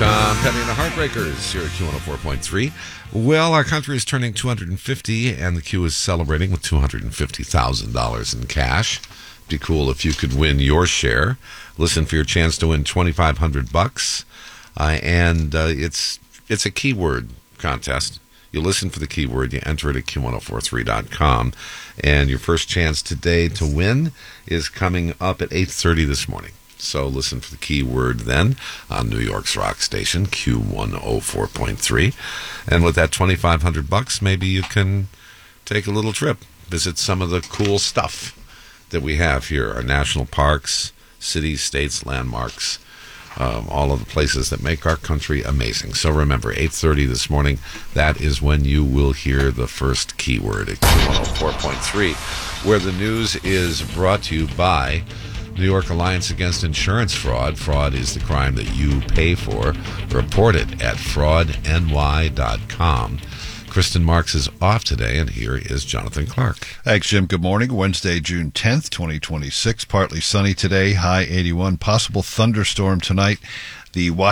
Tom Petty and the Heartbreakers here at Q104.3. Well, our country is turning 250, and the Q is celebrating with $250,000 in cash. Be cool if you could win your share. Listen for your chance to win $2,500, and it's a keyword contest. You listen for the keyword, you enter it at Q1043.com, and your first chance today to win is coming up at 8:30 this morning. So listen for the keyword then on New York's rock station, Q104.3. And with that $2,500, maybe you can take a little trip, visit some of the cool stuff that we have here, our national parks, cities, states, landmarks, all of the places that make our country amazing. So remember, 8:30 this morning, that is when you will hear the first keyword at Q104.3, where the news is brought to you by New York Alliance Against Insurance Fraud. Fraud is the crime that you pay for. Report it at fraudny.com. Kristen Marks is off today, and here is Jonathan Clark. Thanks, Jim. Good morning. Wednesday, June 10th, 2026. Partly sunny today, high 81. Possible thunderstorm tonight. The